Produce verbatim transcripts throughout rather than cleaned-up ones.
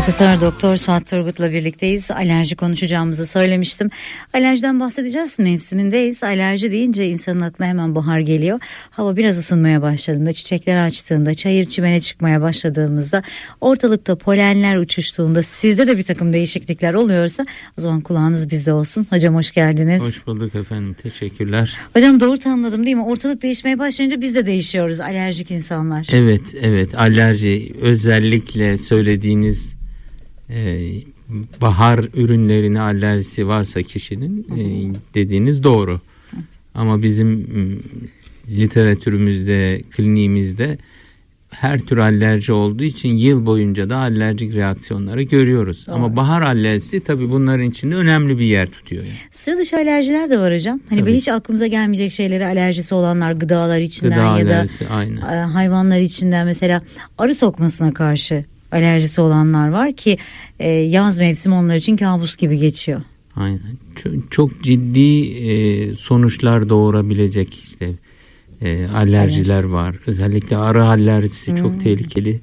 Profesör Doktor Suat Turgut'la birlikteyiz. Alerji konuşacağımızı söylemiştim. Alerjiden bahsedeceğiz. Mevsimindeyiz. Alerji deyince insanın aklına hemen bahar geliyor. Hava biraz ısınmaya başladığında, çiçekler açtığında, çayır çimene çıkmaya başladığımızda, ortalıkta polenler uçuştuğunda, sizde de bir takım değişiklikler oluyorsa o zaman kulağınız bizde olsun. Hocam hoş geldiniz. Hoş bulduk efendim. Teşekkürler. Hocam doğru tanımladım değil mi? Ortalık değişmeye başlayınca biz de değişiyoruz, alerjik insanlar. Evet, evet. Alerji özellikle söylediğiniz e, bahar ürünlerine alerjisi varsa kişinin e, dediğiniz doğru. Evet. Ama bizim m, literatürümüzde, kliniğimizde her tür alerji olduğu için yıl boyunca da alerjik reaksiyonları görüyoruz. Doğru. Ama bahar alerjisi tabii bunların içinde önemli bir yer tutuyor. Yani. Sıra dışı alerjiler de var hocam. Hani tabii. Hiç aklımıza gelmeyecek şeylere alerjisi olanlar, gıdalar içinden Gıda ya alerjisi, da aynen. hayvanlar içinden, mesela arı sokmasına karşı alerjisi olanlar var ki e, yaz mevsimi onlar için kabus gibi geçiyor. Aynen. Çok, çok ciddi e, sonuçlar doğurabilecek işte e, alerjiler evet. var. Özellikle arı alerjisi hmm. çok tehlikeli.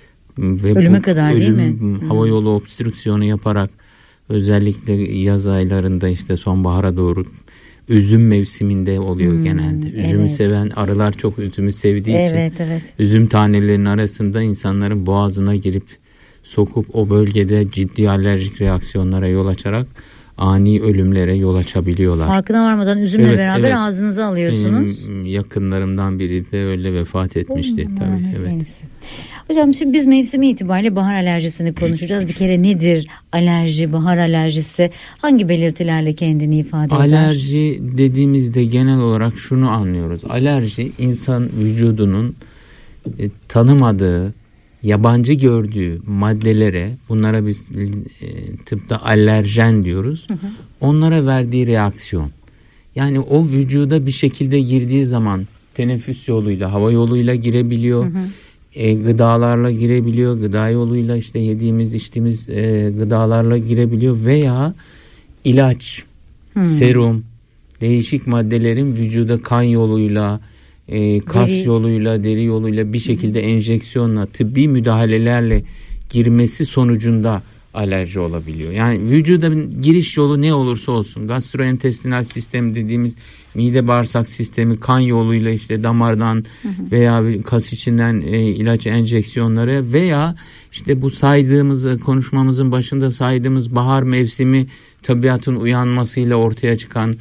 Ve ölüme kadar ölüm, değil mi? Hava yolu hmm. obstrüksiyonu yaparak özellikle yaz aylarında işte sonbahara doğru üzüm mevsiminde oluyor hmm, genelde. Üzümü evet. seven arılar çok üzümü sevdiği evet, için evet. üzüm tanelerinin arasında insanların boğazına girip sokup o bölgede ciddi alerjik reaksiyonlara yol açarak ani ölümlere yol açabiliyorlar. Farkına varmadan üzümle evet, beraber evet. ağzınıza alıyorsunuz. Benim yakınlarımdan biri de öyle vefat etmişti hmm, tabii. Evet. Neyse. Hocam şimdi biz mevsimi itibariyle bahar alerjisini konuşacağız. Bir kere nedir alerji, bahar alerjisi? Hangi belirtilerle kendini ifade eder? Alerji dediğimizde genel olarak şunu anlıyoruz. Alerji insan vücudunun e, tanımadığı, yabancı gördüğü maddelere, bunlara biz e, tıpta alerjen diyoruz. Hı hı. Onlara verdiği reaksiyon. Yani o vücuda bir şekilde girdiği zaman teneffüs yoluyla, hava yoluyla girebiliyor. Hı hı. E, gıdalarla girebiliyor. Gıda yoluyla işte yediğimiz, içtiğimiz e, gıdalarla girebiliyor veya ilaç, hı. serum, değişik maddelerin vücuda kan yoluyla, E, kas deri. yoluyla, deri yoluyla bir şekilde Hı-hı. enjeksiyonla, tıbbi müdahalelerle girmesi sonucunda alerji olabiliyor. Yani vücuda giriş yolu ne olursa olsun, gastrointestinal sistem dediğimiz mide bağırsak sistemi, kan yoluyla işte damardan Hı-hı. veya kas içinden e, ilaç enjeksiyonları veya işte bu saydığımız, konuşmamızın başında saydığımız bahar mevsimi tabiatın uyanmasıyla ortaya çıkan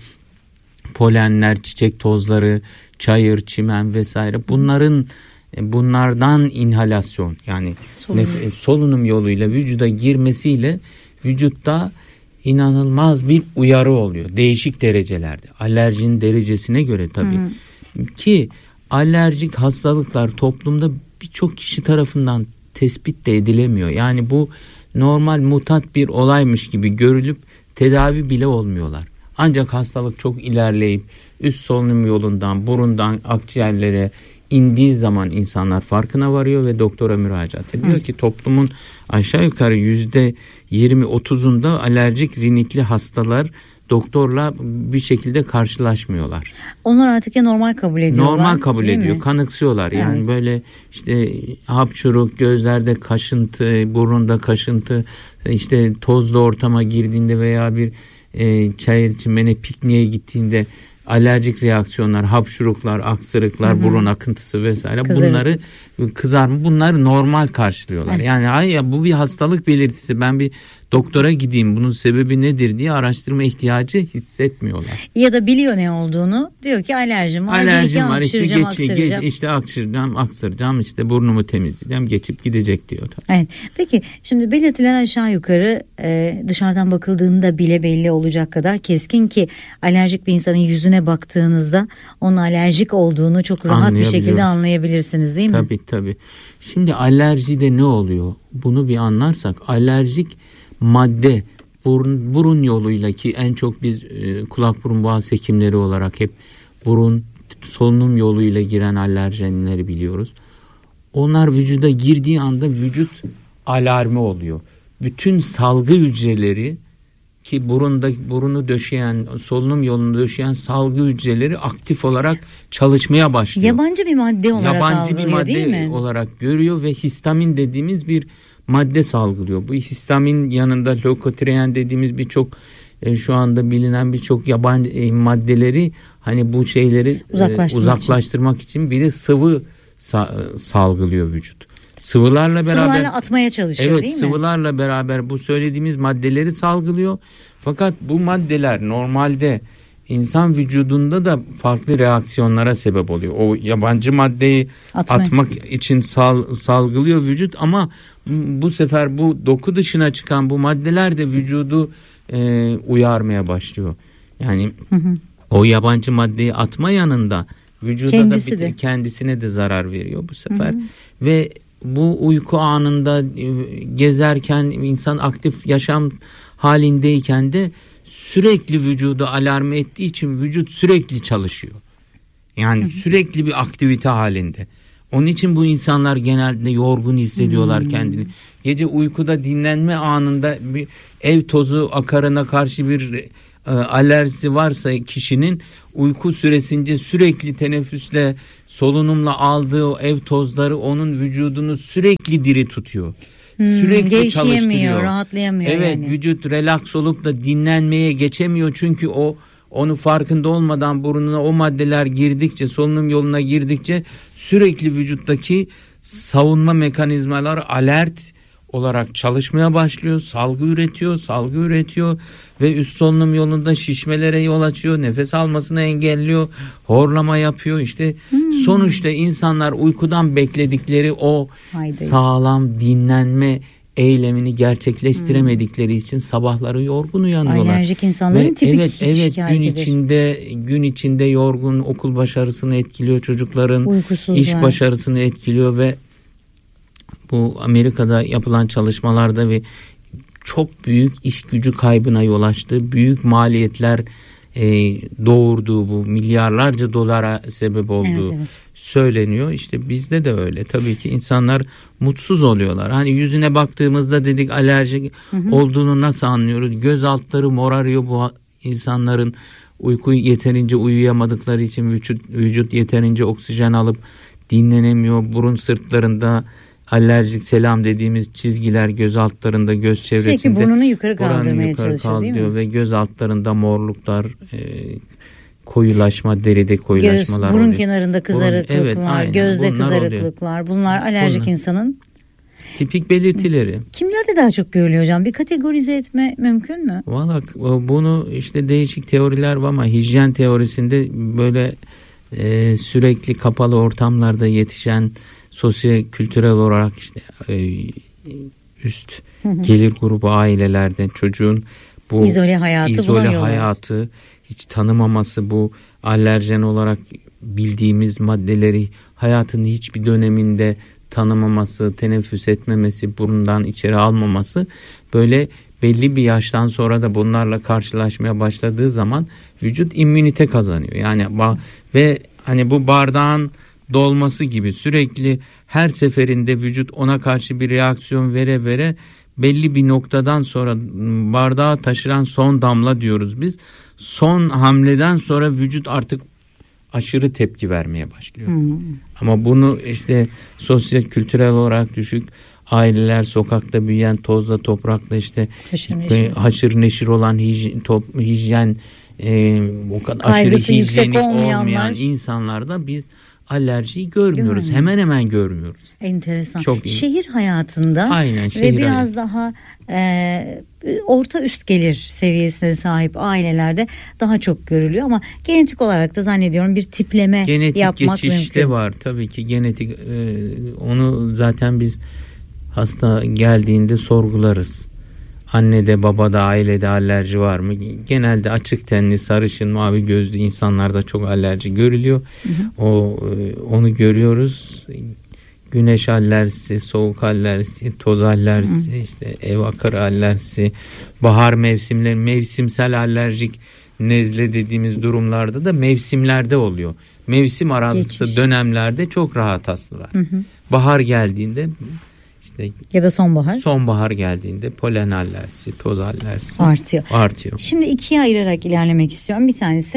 polenler, çiçek tozları, çayır, çimen vesaire, bunların bunlardan inhalasyon yani solunum, nef- solunum yoluyla vücuda girmesiyle vücutta inanılmaz bir uyarı oluyor. Değişik derecelerde. Alerjinin derecesine göre tabii. Hı. Ki alerjik hastalıklar toplumda birçok kişi tarafından tespit de edilemiyor. Yani bu normal mutat bir olaymış gibi görülüp tedavi bile olmuyorlar. Ancak hastalık çok ilerleyip üst solunum yolundan, burundan akciğerlere indiği zaman insanlar farkına varıyor ve doktora müracaat ediyor ki toplumun aşağı yukarı yüzde yirmi otuzunda alerjik rinitli hastalar doktorla bir şekilde karşılaşmıyorlar. Onlar artık ya normal kabul ediyorlar. Normal kabul ediyor, mi? Kanıksıyorlar. Evet. Yani böyle işte hapşuruk, gözlerde kaşıntı, burunda kaşıntı, işte tozlu ortama girdiğinde veya bir e, çayır çimene pikniğe gittiğinde alerjik reaksiyonlar, hapşuruklar, aksırıklar, hı hı. burun akıntısı vesaire, Kızarık. bunları kızarma, bunları normal karşılıyorlar. Evet. Yani ay ya bu bir hastalık belirtisi, ben bir doktora gideyim, bunun sebebi nedir diye araştırma ihtiyacı hissetmiyorlar. Ya da biliyor ne olduğunu, diyor ki alerjim var. Alerjim var, işte geç, geç, işte aksıracağım, aksıracağım, işte burnumu temizleyeceğim, geçip gidecek diyor. Evet. Peki şimdi belirtiler aşağı yukarı e, dışarıdan bakıldığında bile belli olacak kadar keskin ki alerjik bir insanın yüzüne baktığınızda onun alerjik olduğunu çok rahat bir şekilde anlayabilirsiniz, değil mi? Tabii tabii. Şimdi alerjide ne oluyor? Bunu bir anlarsak, alerjik madde burun, burun yoluyla, ki en çok biz e, kulak burun boğaz hekimleri olarak hep burun solunum yoluyla giren alerjenleri biliyoruz. Onlar vücuda girdiği anda vücut alarmı oluyor. Bütün salgı hücreleri, ki burunda burunu döşeyen, solunum yolunu döşeyen salgı hücreleri aktif olarak çalışmaya başlıyor. Yabancı bir madde olarak Yabancı algılıyor, bir madde değil mi? olarak görüyor ve histamin dediğimiz bir madde salgılıyor. Bu histamin yanında lökotriyen dediğimiz birçok e, şu anda bilinen birçok yabancı e, maddeleri hani bu şeyleri uzaklaştırmak, e, uzaklaştırmak için. için bir de sıvı sa- salgılıyor vücut. Sıvılarla beraber sıvılarla atmaya çalışıyor, evet, değil mi? sıvılarla beraber bu söylediğimiz maddeleri salgılıyor. Fakat bu maddeler normalde insan vücudunda da farklı reaksiyonlara sebep oluyor. O yabancı maddeyi Atmayın. atmak için sal, salgılıyor vücut ama bu sefer bu doku dışına çıkan bu maddeler de vücudu e, uyarmaya başlıyor. Yani hı hı. o yabancı maddeyi atma yanında vücuda Kendisi da bir, de. kendisine de zarar veriyor bu sefer. Hı hı. Ve bu uyku anında gezerken insan aktif yaşam halindeyken de sürekli vücudu alarm ettiği için vücut sürekli çalışıyor. Yani sürekli bir aktivite halinde. Onun için bu insanlar genelde yorgun hissediyorlar hmm. kendini. Gece uykuda dinlenme anında bir ev tozu akarına karşı bir e, alerjisi varsa kişinin uyku süresince sürekli teneffüsle solunumla aldığı o ev tozları onun vücudunu sürekli diri tutuyor. Hmm, sürekli çalıştırıyor. Rahatlayamıyor. Evet, yani. Vücut relax olup da dinlenmeye geçemiyor çünkü o onu farkında olmadan burnuna o maddeler girdikçe, solunum yoluna girdikçe sürekli vücuttaki savunma mekanizmalar alert olarak çalışmaya başlıyor. Salgı üretiyor, salgı üretiyor ve üst solunum yolunda şişmelere yol açıyor. Nefes almasını engelliyor. Horlama yapıyor. İşte hmm. sonuçta insanlar uykudan bekledikleri o Haydi. sağlam dinlenme eylemini gerçekleştiremedikleri hmm. için sabahları yorgun uyanıyorlar. Alerjik insanların ve tipik evet evet gün şikayetidir. içinde gün içinde yorgun, okul başarısını etkiliyor, çocukların Uykusuzlar. iş başarısını etkiliyor ve bu Amerika'da yapılan çalışmalarda ve çok büyük iş gücü kaybına yol açtığı, büyük maliyetler e, doğurduğu, bu milyarlarca dolara sebep olduğu evet, evet. söyleniyor. İşte bizde de öyle. Tabii ki insanlar mutsuz oluyorlar. Hani yüzüne baktığımızda dedik alerji hı hı. olduğunu nasıl anlıyoruz? Göz altları morarıyor bu insanların, uyku yeterince uyuyamadıkları için vücut, vücut yeterince oksijen alıp dinlenemiyor. Burun sırtlarında alerjik selam dediğimiz çizgiler göz altlarında, göz çevresinde. Sürekli burnunu yukarı kaldırmaya yukarı çalışıyor değil mi? Ve göz altlarında morluklar, e, koyulaşma, deride koyulaşmalar göz, burun oluyor. kenarında kızarıklıklar, burun, evet, gözde bunlar kızarıklıklar. Oluyor. Bunlar alerjik bunlar. insanın tipik belirtileri. Kimlerde daha çok görülüyor hocam? Bir kategorize etme mümkün mü? Valla bunu işte değişik teoriler var ama hijyen teorisinde böyle e, sürekli kapalı ortamlarda yetişen sosyo-kültürel olarak işte e, üst hı hı. gelir grubu ailelerden çocuğun bu izole hayatı, izole hayatı hiç tanımaması, bu alerjen olarak bildiğimiz maddeleri hayatının hiçbir döneminde tanımaması, teneffüs etmemesi, burundan içeri almaması, böyle belli bir yaştan sonra da bunlarla karşılaşmaya başladığı zaman vücut immünite kazanıyor. Yani ve hani bu bardağın dolması gibi sürekli her seferinde vücut ona karşı bir reaksiyon vere vere belli bir noktadan sonra bardağa taşıran son damla diyoruz biz. Son hamleden sonra vücut artık aşırı tepki vermeye başlıyor. Hmm. Ama bunu işte sosyal kültürel olarak düşük aileler, sokakta büyüyen, tozla toprakla işte haşır neşir, haşır neşir olan hijyen, top, hijyen e, o kadar kaygısı aşırı hijyenik olmayan insanlarda biz alerjiyi görmüyoruz. Görmüyor. Hemen hemen görmüyoruz. Enteresan. Çok şehir hayatında Aynen, şehir ve biraz hayatı. daha e, orta üst gelir seviyesine sahip ailelerde daha çok görülüyor ama genetik olarak da zannediyorum bir tipleme genetik yapmak geçiş mümkün. de var tabii ki genetik e, onu zaten biz hasta geldiğinde sorgularız. Annede, babada, ailede alerji var mı? Genelde açık tenli, sarışın, mavi gözlü insanlarda çok alerji görülüyor. Hı hı. O onu görüyoruz. Güneş alerjisi, soğuk alerjisi, toz alerjisi, hı. işte ev akarı alerjisi, bahar mevsimleri, mevsimsel alerjik nezle dediğimiz durumlarda da mevsimlerde oluyor. Mevsim arası Geçiş. dönemlerde çok rahat hastalar. Hı hı. Bahar geldiğinde İşte ya da sonbahar. Sonbahar geldiğinde polen alerjisi, toz alerjisi artıyor. artıyor. Şimdi ikiye ayırarak ilerlemek istiyorum. Bir tanesi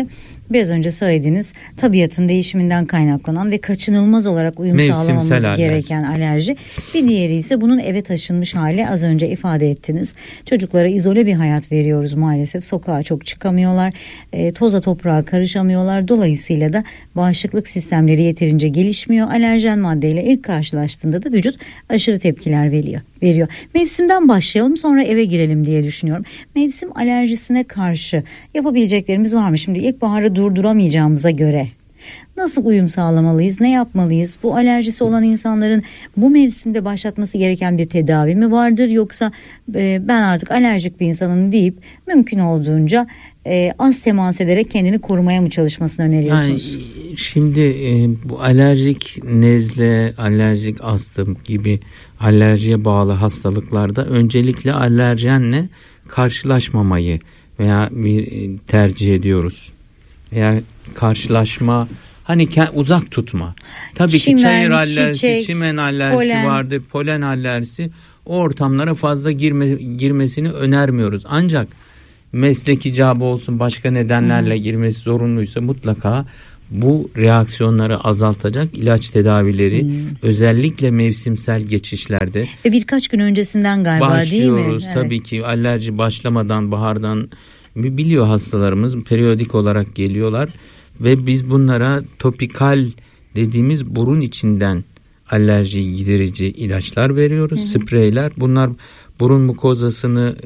Biraz önce söylediğiniz tabiatın değişiminden kaynaklanan ve kaçınılmaz olarak uyum Mevsimsel sağlamamız alerji. gereken alerji. Bir diğeri ise bunun eve taşınmış hali, az önce ifade ettiniz. Çocuklara izole bir hayat veriyoruz maalesef. Sokağa çok çıkamıyorlar. E, toza toprağa karışamıyorlar. Dolayısıyla da bağışıklık sistemleri yeterince gelişmiyor. Alerjen maddeyle ilk karşılaştığında da vücut aşırı tepkiler veriyor. veriyor. Mevsimden başlayalım, sonra eve girelim diye düşünüyorum. Mevsim alerjisine karşı yapabileceklerimiz var mı? Şimdi ilkbaharı durduramayacağımıza göre nasıl uyum sağlamalıyız? Ne yapmalıyız? Bu alerjisi olan insanların bu mevsimde başlatması gereken bir tedavi mi vardır? Yoksa e, ben artık alerjik bir insanım deyip mümkün olduğunca e, az temas ederek kendini korumaya mı çalışmasını öneriyorsunuz? Yani şimdi e, bu alerjik nezle, alerjik astım gibi alerjiye bağlı hastalıklarda öncelikle alerjenle karşılaşmamayı veya bir tercih ediyoruz. Veya karşılaşma, hani uzak tutma. Tabii çimen, ki çayır alerjisi, çiçek, çimen alerjisi polen. vardır, polen alerjisi. O ortamlara fazla girme, girmesini önermiyoruz. Ancak meslek icabı olsun, başka nedenlerle hmm. girmesi zorunluysa mutlaka bu reaksiyonları azaltacak ilaç tedavileri hmm. özellikle mevsimsel geçişlerde. Ve birkaç gün öncesinden galiba değil mi? Başlıyoruz tabii evet. ki alerji başlamadan, bahardan biliyor hastalarımız, periyodik olarak geliyorlar ve biz bunlara topikal dediğimiz burun içinden alerji giderici ilaçlar veriyoruz, hı hı. spreyler. Bunlar burun mukozasını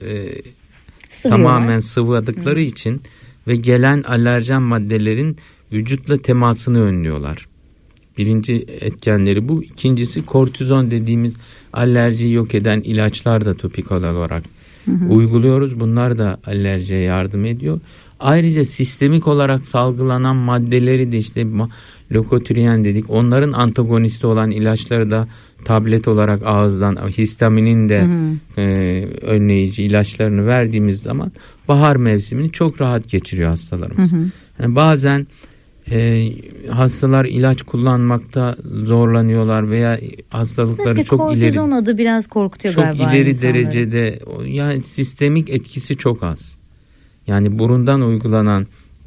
e, tamamen sıvadıkları hı. için ve gelen alerjen maddelerin vücutla temasını önlüyorlar. Birinci etkenleri bu. İkincisi kortizon dediğimiz alerjiyi yok eden ilaçlar da topikal olarak Hı hı. uyguluyoruz. Bunlar da alerjiye yardım ediyor. Ayrıca sistemik olarak salgılanan maddeleri de işte lökotriyen dedik. Onların antagonisti olan ilaçları da tablet olarak ağızdan, histaminin de hı hı. E, önleyici ilaçlarını verdiğimiz zaman bahar mevsimini çok rahat geçiriyor hastalarımız. Hı hı. Yani bazen e, hastalar ilaç kullanmakta zorlanıyorlar veya hastalıkları Zaten çok ileri. Kortizon adı biraz korkutuyor çok galiba. Çok ileri insanları. derecede, yani sistemik etkisi çok az. Yani burundan uygulanan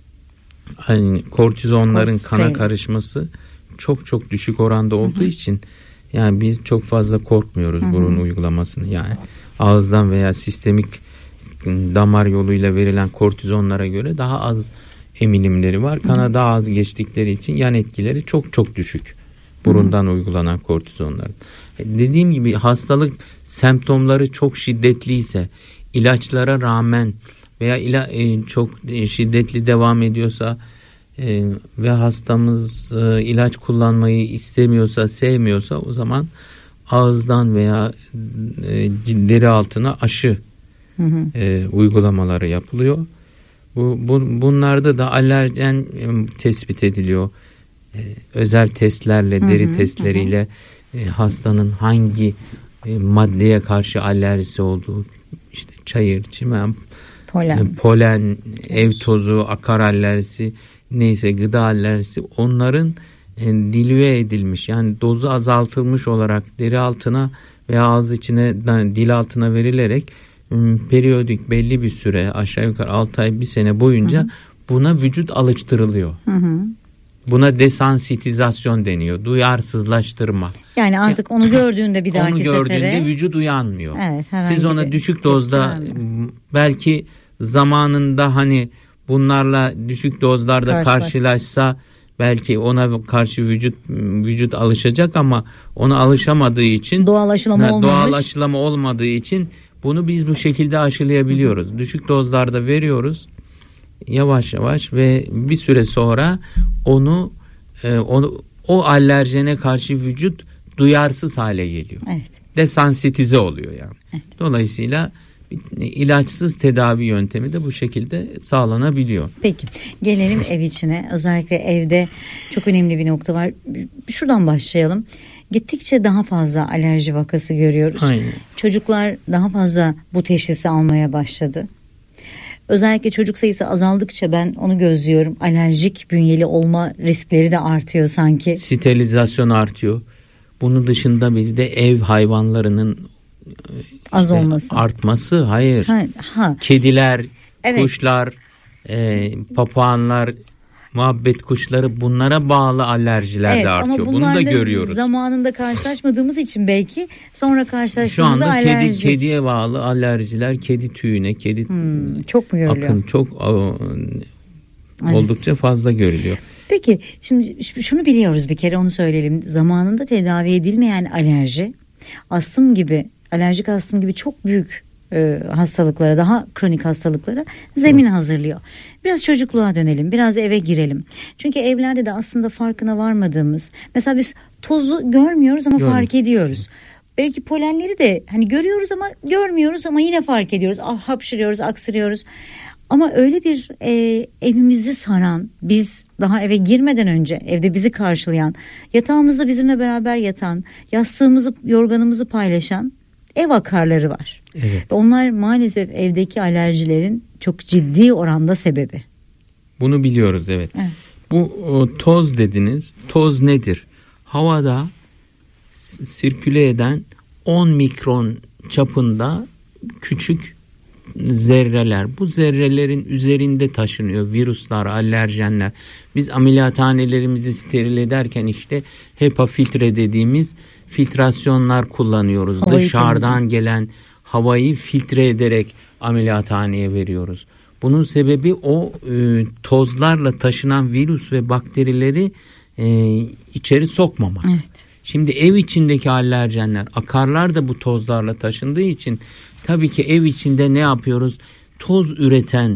hani kortizonların Kortis kana spray. karışması çok çok düşük oranda olduğu Hı-hı. için yani biz çok fazla korkmuyoruz Hı-hı. burun uygulamasını. Yani ağızdan veya sistemik damar yoluyla verilen kortizonlara göre daha az emilimleri var. Kana Hı-hı. daha az geçtikleri için yan etkileri çok çok düşük. Burundan Hı-hı. uygulanan kortizonların. Dediğim gibi hastalık semptomları çok şiddetliyse, ilaçlara rağmen veya ila, e, çok şiddetli devam ediyorsa e, ve hastamız e, ilaç kullanmayı istemiyorsa, sevmiyorsa o zaman ağızdan veya e, deri altına aşı hı hı. E, uygulamaları yapılıyor. Bu, bu bunlarda da alerjen e, tespit ediliyor. E, özel testlerle, hı hı, deri testleriyle hı hı. E, hastanın hangi e, maddeye karşı alerjisi olduğu, işte çayır, çimen, polen, polen ev tozu, akar alerjisi, neyse gıda alerjisi, onların e, dilüye edilmiş, yani dozu azaltılmış olarak deri altına veya ağız içine, dil altına verilerek e, periyodik belli bir süre, aşağı yukarı altı ay bir sene boyunca hı hı. buna vücut alıştırılıyor. Hı hı. Buna desansitizasyon deniyor. Duyarsızlaştırma. Yani artık onu gördüğünde bir dahaki onu sefere. Onu gördüğünde vücut uyanmıyor. Evet, siz ona düşük dozda belki zamanında hani bunlarla düşük dozlarda Karşılaş. karşılaşsa belki ona karşı vücut vücut alışacak ama ona alışamadığı için doğal aşılama olmamış. Doğal aşılama olmadığı için bunu biz bu şekilde aşılayabiliyoruz. Hı hı. Düşük dozlarda veriyoruz. Yavaş yavaş ve bir süre sonra onu, e, onu o alerjene karşı vücut duyarsız hale geliyor. Evet. Desansitize oluyor yani. Evet. Dolayısıyla ilaçsız tedavi yöntemi de bu şekilde sağlanabiliyor. Peki gelelim ev içine. Özellikle evde çok önemli bir nokta var. Şuradan başlayalım. Gittikçe daha fazla alerji vakası görüyoruz. Aynen. Çocuklar daha fazla bu teşhisi almaya başladı. Özellikle çocuk sayısı azaldıkça ben onu gözlüyorum. Alerjik bünyeli olma riskleri de artıyor sanki. Sterilizasyon artıyor. Bunun dışında bir de ev hayvanlarının az işte olması. Artması. Hayır. Ha, ha. Kediler, evet. kuşlar, e, papağanlar muhabbet kuşları, bunlara bağlı alerjiler evet, de artıyor. Bunu da görüyoruz. Zamanında karşılaşmadığımız için belki sonra karşılaştığımızda şu anda alerji. kedi, kediye bağlı alerjiler, kedi tüyüne, kedi hmm, çok mu görülüyor? Akın çok evet. oldukça fazla görülüyor. Peki şimdi şunu biliyoruz, bir kere onu söyleyelim. Zamanında tedavi edilmeyen alerji, astım gibi, alerjik astım gibi çok büyük e, hastalıklara, daha kronik hastalıklara zemin evet. hazırlıyor. Biraz çocukluğa dönelim, biraz eve girelim. Çünkü evlerde de aslında farkına varmadığımız, mesela biz tozu görmüyoruz ama Görün. fark ediyoruz. Belki polenleri de hani görüyoruz ama görmüyoruz ama yine fark ediyoruz. Ah, hapşırıyoruz, aksırıyoruz. Ama öyle bir e, evimizi saran, biz daha eve girmeden önce evde bizi karşılayan, yatağımızda bizimle beraber yatan, yastığımızı, yorganımızı paylaşan ev akarları var. Evet. Onlar maalesef evdeki alerjilerin çok ciddi oranda sebebi. Bunu biliyoruz, evet. evet. Bu o, toz dediniz. Toz nedir? Havada sirküle eden on mikron çapında küçük zerreler. Bu zerrelerin üzerinde taşınıyor virüsler, alerjenler. Biz ameliyathanelerimizi steril ederken işte HEPA filtre dediğimiz filtrasyonlar kullanıyoruz. Havayı Dışarıdan temizle. gelen havayı filtre ederek ameliyathaneye veriyoruz. Bunun sebebi o e, tozlarla taşınan virüs ve bakterileri e, içeri sokmamak. Evet. Şimdi ev içindeki alerjenler, akarlar da bu tozlarla taşındığı için tabii ki ev içinde ne yapıyoruz? Toz üreten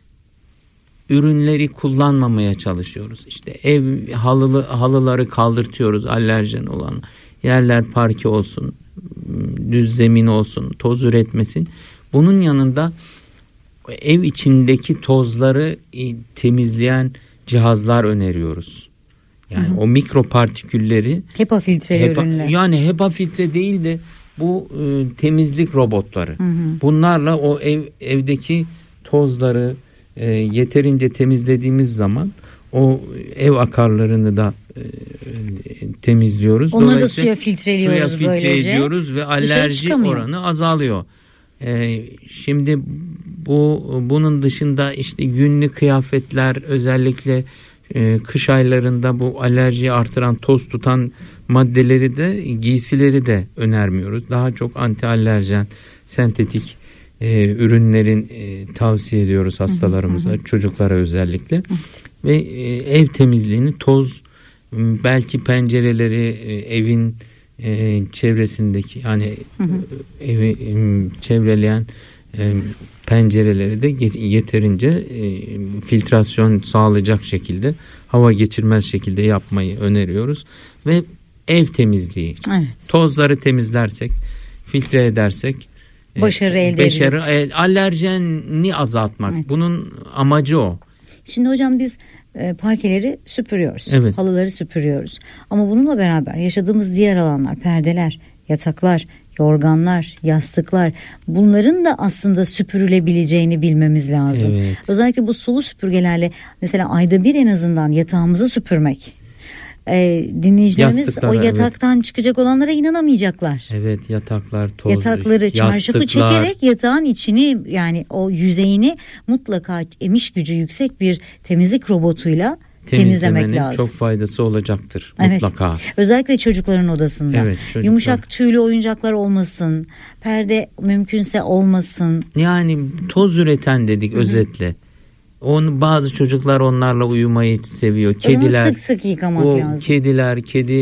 ürünleri kullanmamaya çalışıyoruz. İşte ev halılı, halıları kaldırtıyoruz, alerjen olan. Yerler parke olsun, düz zemin olsun, toz üretmesin. Bunun yanında ev içindeki tozları temizleyen cihazlar öneriyoruz. Yani hı hı. o mikropartikülleri HEPA filtre ürünler. Yani HEPA filtre değil de bu e, temizlik robotları. Hı hı. Bunlarla o ev evdeki tozları e, yeterince temizlediğimiz zaman o ev akarlarını da e, temizliyoruz. Onları da suya filtreliyoruz, suya filtre böylece. ediyoruz ve alerji oranı azalıyor. E, şimdi bu bunun dışında işte yünlü kıyafetler, özellikle e, kış aylarında bu alerjiyi artıran, toz tutan maddeleri de, giysileri de önermiyoruz. Daha çok anti alerjen, sentetik e, ürünlerin e, tavsiye ediyoruz hastalarımıza, hı hı. çocuklara özellikle. Hı. Ve e, ev temizliğini, toz, belki pencereleri e, evin e, çevresindeki, yani hı hı. evi e, çevreleyen e, pencereleri de yeterince e, filtrasyon sağlayacak şekilde, hava geçirmez şekilde yapmayı öneriyoruz. Ve ev temizliği, evet. tozları temizlersek, filtre edersek başarı e, elde başarı, ederiz. E, alerjeni azaltmak. Evet. Bunun amacı o. Şimdi hocam biz e, parkeleri süpürüyoruz. Evet. Halıları süpürüyoruz. Ama bununla beraber yaşadığımız diğer alanlar, perdeler, yataklar, yorganlar, yastıklar, bunların da aslında süpürülebileceğini bilmemiz lazım. Evet. Özellikle bu sulu süpürgelerle mesela ayda bir en azından yatağımızı süpürmek. Ee, dinleyicilerimiz Yastıklar, o yataktan evet. çıkacak olanlara inanamayacaklar. Evet, yataklar, toz, yatakları çarşafı çekerek yatağın içini, yani o yüzeyini mutlaka emiş gücü yüksek bir temizlik robotuyla temizlemek lazım. Çok faydası olacaktır evet. mutlaka. Özellikle çocukların odasında. Evet, çocuklar. Yumuşak tüylü oyuncaklar olmasın, perde mümkünse olmasın. Yani toz üreten dedik, hı-hı. özetle. Onu, bazı çocuklar onlarla uyumayı seviyor. Kediler, sık sık yıkamak o lazım. Kediler, kedi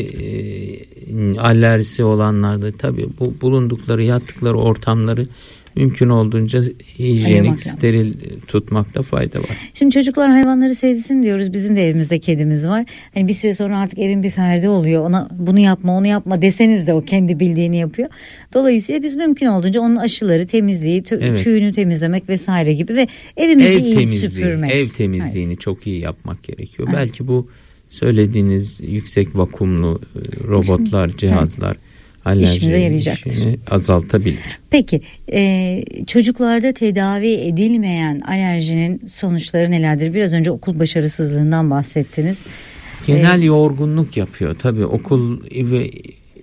e, alerjisi olanlarda tabii bu bulundukları, yattıkları ortamları mümkün olduğunca hijyenik, steril tutmakta fayda var. Şimdi çocuklar hayvanları sevsin diyoruz. Bizim de evimizde kedimiz var. Hani bir süre sonra artık evin bir ferdi oluyor. Ona bunu yapma, onu yapma deseniz de o kendi bildiğini yapıyor. Dolayısıyla biz mümkün olduğunca onun aşıları, temizliği, tü- evet. tüyünü temizlemek vesaire gibi ve evimizi ev iyi süpürmek. Ev temizliğini evet. çok iyi yapmak gerekiyor. Evet. Belki bu söylediğiniz yüksek vakumlu robotlar, cihazlar evet. alerji işini azaltabilir. Peki e, çocuklarda tedavi edilmeyen alerjinin sonuçları nelerdir? Biraz önce okul başarısızlığından bahsettiniz. Genel ee, yorgunluk yapıyor. Tabii okul ve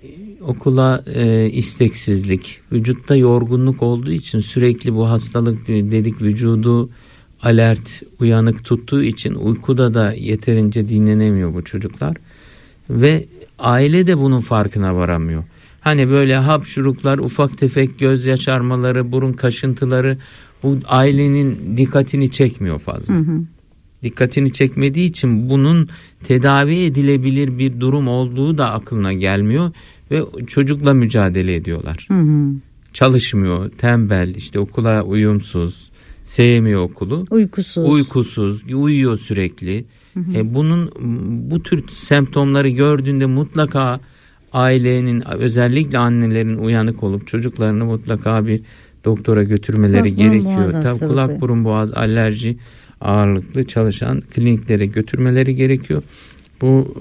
okula e, isteksizlik, vücutta yorgunluk olduğu için sürekli bu hastalık dedik, vücudu alert, uyanık tuttuğu için uykuda da yeterince dinlenemiyor bu çocuklar ve aile de bunun farkına varamıyor. Hani böyle hapşuruklar, ufak tefek göz yaşarmaları, burun kaşıntıları bu ailenin dikkatini çekmiyor fazla. Hı hı. Dikkatini çekmediği için bunun tedavi edilebilir bir durum olduğu da aklına gelmiyor ve çocukla mücadele ediyorlar. Hı hı. Çalışmıyor, tembel, işte okula uyumsuz, sevmiyor okulu. Uykusuz. Uykusuz, uyuyor sürekli. Hı hı. E bunun bu tür semptomları gördüğünde mutlaka ailenin, özellikle annelerin uyanık olup çocuklarını mutlaka bir doktora götürmeleri kulak, gerekiyor. Tabii kulak, burun, boğaz, alerji ağırlıklı çalışan kliniklere götürmeleri gerekiyor. Bu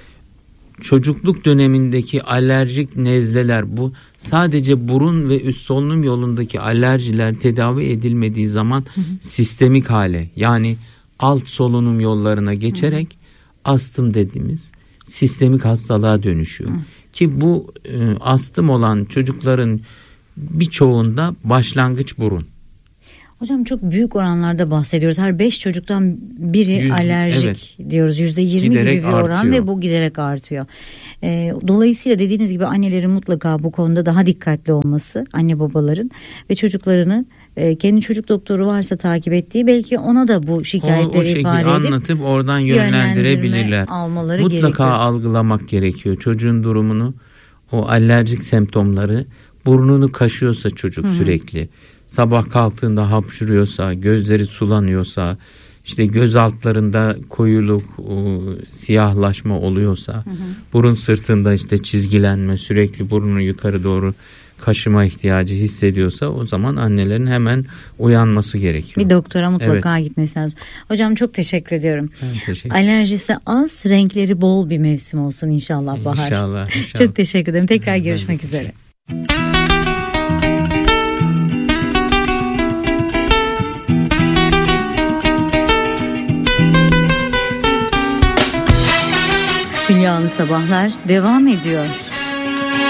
çocukluk dönemindeki alerjik nezleler, bu sadece burun ve üst solunum yolundaki alerjiler tedavi edilmediği zaman hı hı. sistemik hale, yani alt solunum yollarına geçerek hı hı. astım dediğimiz sistemik hastalığa dönüşüyor. Hı. Ki bu e, astım olan çocukların birçoğunda başlangıç burun. Hocam çok büyük oranlarda bahsediyoruz. Her beş çocuktan biri Yüz, alerjik evet. diyoruz. Yüzde yirmi giderek gibi bir oran artıyor. Ve bu giderek artıyor. E, dolayısıyla dediğiniz gibi annelerin mutlaka bu konuda daha dikkatli olması, anne babaların ve çocuklarını e, kendi çocuk doktoru varsa takip ettiği, belki ona da bu şikayetleri o, o ifade edip anlatıp oradan yönlendirebilirler. Almaları mutlaka gerekiyor. Algılamak gerekiyor çocuğun durumunu, o alerjik semptomları. Burnunu kaşıyorsa çocuk Hı-hı. sürekli, sabah kalktığında hapşuruyorsa, gözleri sulanıyorsa, işte göz altlarında koyuluk, o, siyahlaşma oluyorsa, hı hı. burun sırtında işte çizgilenme, sürekli burnunu yukarı doğru kaşıma ihtiyacı hissediyorsa, o zaman annelerin hemen uyanması gerekiyor. Bir doktora mutlaka evet. gitmesi lazım. Hocam çok teşekkür ediyorum. Ben teşekkür Alerjisi az, renkleri bol bir mevsim olsun inşallah bahar. İnşallah. inşallah. Çok teşekkür ederim. Tekrar ben görüşmek de üzere. Dünyalı Sabahlar devam ediyor.